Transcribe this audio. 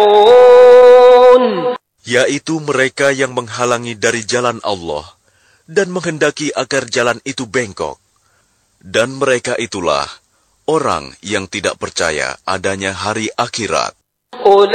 yaitu mereka yang menghalangi dari jalan Allah dan menghendaki agar jalan itu bengkok. Dan mereka itulah orang yang tidak percaya adanya hari akhirat.